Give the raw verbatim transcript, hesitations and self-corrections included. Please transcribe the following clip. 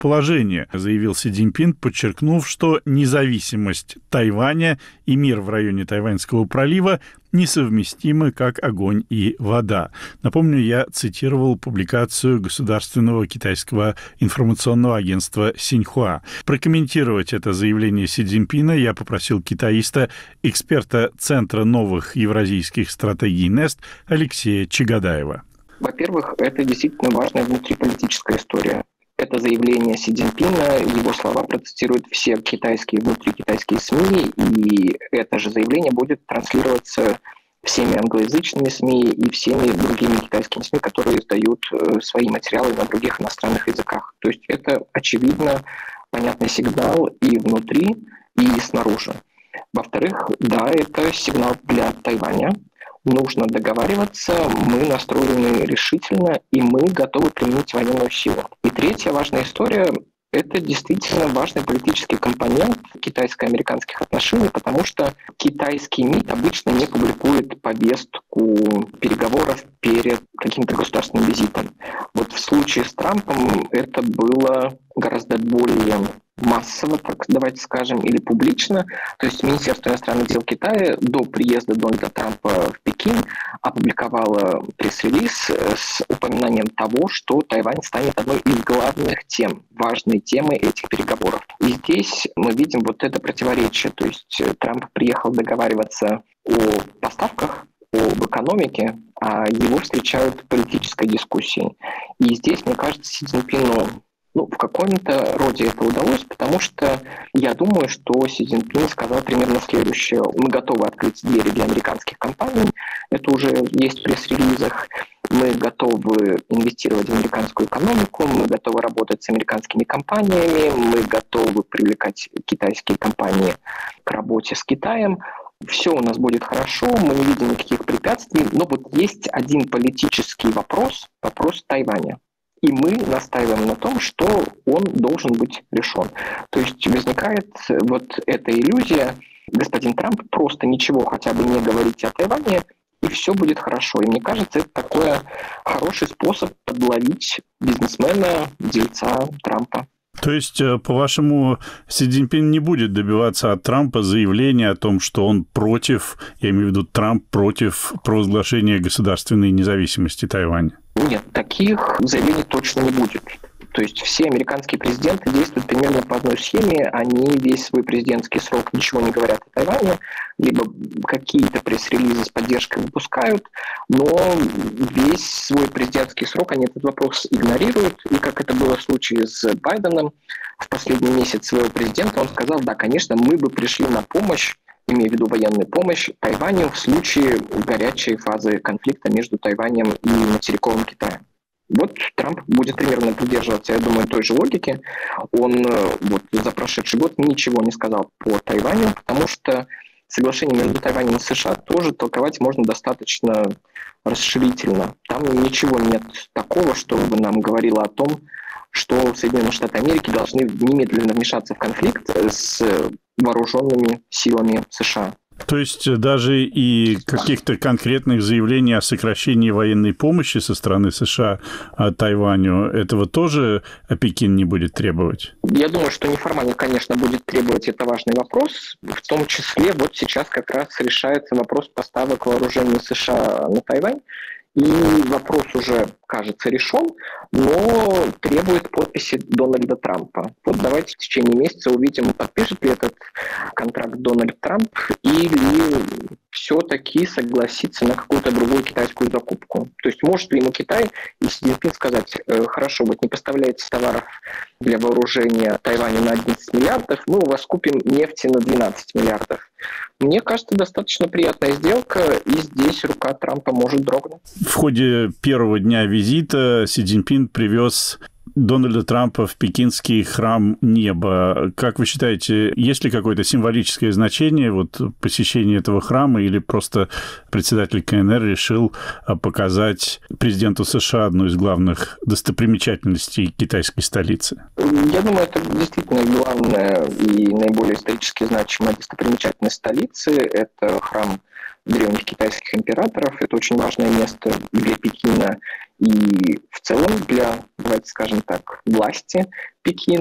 положение, заявил Си Цзиньпин, подчеркнув, что независимость Тайваня и мир в районе Тайваньского пролива несовместимы, как огонь и вода. Напомню, я цитировал публикацию Государственного китайского информационного агентства Синьхуа. Прокомментировать это заявление Си Цзиньпина я попросил китаиста, эксперта Центра новых евразийских стратегий НЕСТ Алексея Чагадаева. Во-первых, это действительно важная внутриполитическая история. Это заявление Си Цзиньпина, его слова протестируют все китайские, внутрикитайские СМИ, и это же заявление будет транслироваться всеми англоязычными СМИ и всеми другими китайскими СМИ, которые издают свои материалы на других иностранных языках. То есть это, очевидно, понятный сигнал и внутри, и снаружи. Во-вторых, да, это сигнал для Тайваня. Нужно договариваться, мы настроены решительно, и мы готовы применить военную силу. И третья важная история – это действительно важный политический компонент китайско-американских отношений, потому что китайский МИД обычно не публикует повестку переговоров перед каким-то государственным визитом. Вот в случае с Трампом это было гораздо более массово, так давайте скажем, или публично. То есть Министерство иностранных дел Китая до приезда Дональда Трампа в Пекин опубликовало пресс-релиз с упоминанием того, что Тайвань станет одной из главных тем, важной темой этих переговоров. И здесь мы видим вот это противоречие. То есть Трамп приехал договариваться о поставках, об экономике, а его встречают политической дискуссией. И здесь, мне кажется, Си Цзиньпину Ну, в каком-то роде это удалось, потому что я думаю, что Си Цзиньпин сказал примерно следующее. Мы готовы открыть двери для американских компаний, это уже есть в пресс-релизах. Мы готовы инвестировать в американскую экономику, мы готовы работать с американскими компаниями, мы готовы привлекать китайские компании к работе с Китаем. Все у нас будет хорошо, мы не видим никаких препятствий, но вот есть один политический вопрос, вопрос Тайваня. И мы настаиваем на том, что он должен быть решен. То есть возникает вот эта иллюзия, господин Трамп просто ничего хотя бы не говорите о Тайване, и все будет хорошо. И мне кажется, это такой хороший способ подловить бизнесмена, дельца Трампа. То есть, по-вашему, Си Цзиньпин не будет добиваться от Трампа заявления о том, что он против, я имею в виду Трамп против провозглашения государственной независимости Тайваня? Нет, таких заявлений точно не будет. То есть все американские президенты действуют примерно по одной схеме, они весь свой президентский срок ничего не говорят о Тайване, либо какие-то пресс-релизы с поддержкой выпускают, но весь свой президентский срок они этот вопрос игнорируют, и как это было в случае с Байденом, в последний месяц своего президента он сказал, да, конечно, мы бы пришли на помощь, имея в виду военную помощь, Тайваню в случае горячей фазы конфликта между Тайванем и материковым Китаем. Вот Трамп будет примерно придерживаться, я думаю, той же логики. Он вот за прошедший год ничего не сказал по Тайваню, потому что соглашение между Тайванем и США тоже толковать можно достаточно расширительно. Там ничего нет такого, что бы нам говорило о том, что Соединенные Штаты Америки должны немедленно вмешаться в конфликт с вооруженными силами США. То есть даже и каких-то конкретных заявлений о сокращении военной помощи со стороны США Тайваню, этого тоже Пекин не будет требовать? Я думаю, что неформально, конечно, будет требовать, это важный вопрос. В том числе вот сейчас как раз решается вопрос поставок вооружений США на Тайвань. И вопрос уже, кажется, решен, но требует подписи Дональда Трампа. Вот давайте в течение месяца увидим, подпишет ли этот контракт Дональд Трамп или все-таки согласится на какую-то другую китайскую закупку. То есть может ли ему Китай и Си Цзиньпин сказать, хорошо, вот не поставляете товаров для вооружения Тайваню на одиннадцать миллиардов, мы у вас купим нефти на двенадцать миллиардов. Мне кажется, достаточно приятная сделка, и здесь рука Трампа может дрогнуть. В ходе первого дня визита Си Цзиньпин привез Дональда Трампа в пекинский храм неба. Как вы считаете, есть ли какое-то символическое значение вот посещения этого храма, или просто председатель КНР решил показать президенту США одну из главных достопримечательностей китайской столицы? Я думаю, это действительно главная и наиболее исторически значимая достопримечательность столицы. Это храм древних китайских императоров. Это очень важное место для Пекина. И в целом для, давайте скажем так, власти Пекина